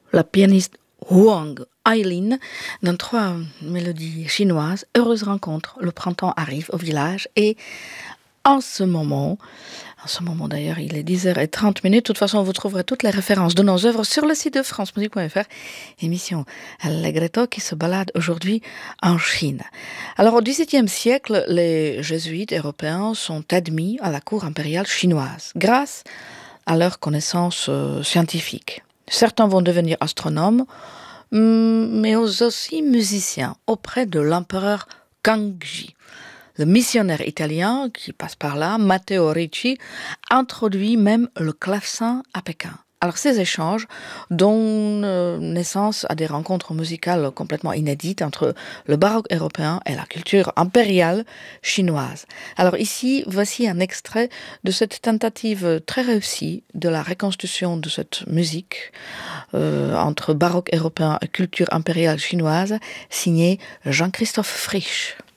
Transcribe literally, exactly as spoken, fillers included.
la pianiste Huang Aileen dans trois mélodies chinoises. Heureuse rencontre, le printemps arrive au village et en ce moment, en ce moment d'ailleurs il est dix heures trente minutes, de toute façon vous trouverez toutes les références de nos œuvres sur le site de france musique point f r, émission Allegretto qui se balade aujourd'hui en Chine. Alors au dix-septième siècle, les jésuites européens sont admis à la cour impériale chinoise grâce à leurs connaissances euh, scientifiques. Certains vont devenir astronomes, mais aussi musiciens auprès de l'empereur Kangxi. Le missionnaire italien qui passe par là, Matteo Ricci, introduit même le clavecin à Pékin. Alors ces échanges donnent euh, naissance à des rencontres musicales complètement inédites entre le baroque européen et la culture impériale chinoise. Alors ici, voici un extrait de cette tentative très réussie de la reconstitution de cette musique euh, entre baroque européen et culture impériale chinoise, signée Jean-Christophe Frisch.